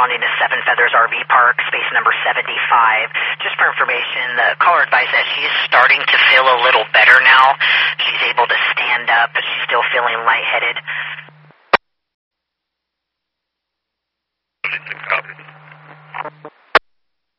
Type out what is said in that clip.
responding to Seven Feathers RV Park, space number 75. Just for information, the caller advised that she is starting to feel a little better now. She's able to stand up, but she's still feeling lightheaded.